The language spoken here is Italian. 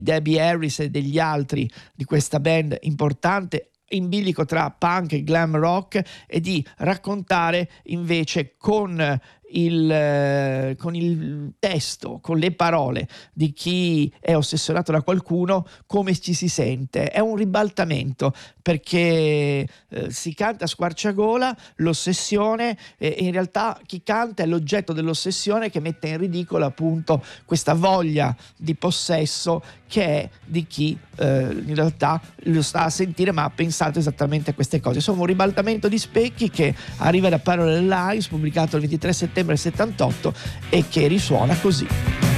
Debbie Harris e degli altri di questa band importante, in bilico tra punk e glam rock, e di raccontare invece con il testo, con le parole di chi è ossessionato da qualcuno, come ci si sente. È un ribaltamento, perché si canta a squarciagola l'ossessione, e in realtà chi canta è l'oggetto dell'ossessione, che mette in ridicolo appunto questa voglia di possesso che è di chi in realtà lo sta a sentire ma ha pensato esattamente a queste cose. Insomma, un ribaltamento di specchi che arriva da Parallel Lives, pubblicato il 23 settembre 78, e che risuona così.